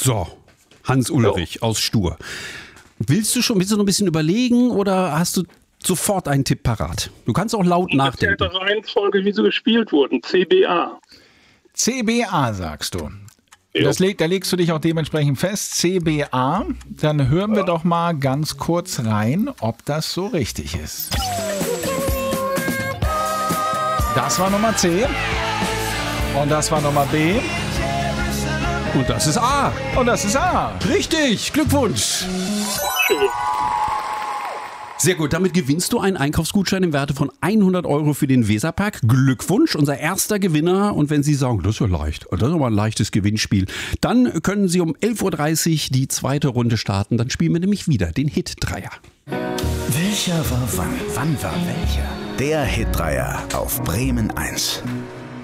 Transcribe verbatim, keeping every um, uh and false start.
So, Hans Ulrich aus Stur. Willst du schon, willst du noch ein bisschen überlegen oder hast du sofort einen Tipp parat? Du kannst auch laut nachdenken. In der Reihenfolge, wie sie gespielt wurden. C B A. C B A sagst du. Das leg, da legst du dich auch dementsprechend fest. C B A. Dann hören wir doch mal ganz kurz rein, ob das so richtig ist. Das war Nummer C. Und das war Nummer B. Und das ist A. Und das ist A. Richtig, Glückwunsch. Sehr gut, damit gewinnst du einen Einkaufsgutschein im Werte von hundert Euro für den Weserpark. Glückwunsch, unser erster Gewinner. Und wenn Sie sagen, das ist ja leicht, das ist aber ein leichtes Gewinnspiel, dann können Sie um elf Uhr dreißig die zweite Runde starten. Dann spielen wir nämlich wieder den Hit-Dreier. Welcher war wann? Wann war welcher? Der Hit-Dreier auf Bremen eins.